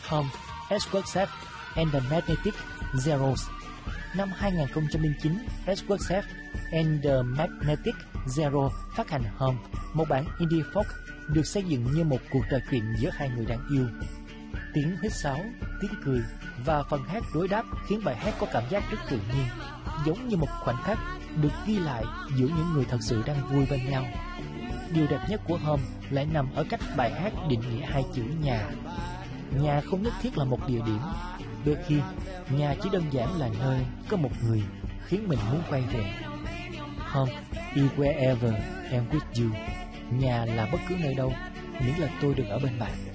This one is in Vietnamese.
Home, Edgeworth and the Magnetic Zeros. Năm 2009, Edgeworth and the Magnetic Zero phát hành Home, một bản indie folk được xây dựng như một cuộc trò chuyện giữa hai người đang yêu. Tiếng huýt sáo, tiếng cười và phần hát đối đáp khiến bài hát có cảm giác rất tự nhiên, giống như một khoảnh khắc được ghi lại giữa những người thật sự đang vui bên nhau. Điều đẹp nhất của Home lại nằm ở cách bài hát định nghĩa hai chữ nhà. Nhà không nhất thiết là một địa điểm, đôi khi nhà chỉ đơn giản là nơi có một người khiến mình muốn quay về. Home is wherever I'm with you. Nhà là bất cứ nơi đâu, miễn là tôi được ở bên bạn.